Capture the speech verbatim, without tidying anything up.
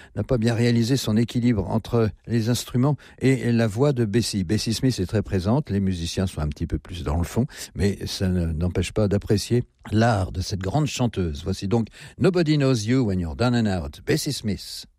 n'a pas bien réalisé son équilibre entre les instruments et la voix de Bessie. Bessie Smith est très présente, les musiciens sont un petit peu plus dans le fond, mais ça ne, n'empêche pas d'apprécier l'art de cette grande chanteuse. Voici donc Nobody Knows You When You're Down and Out, Bessie Smith.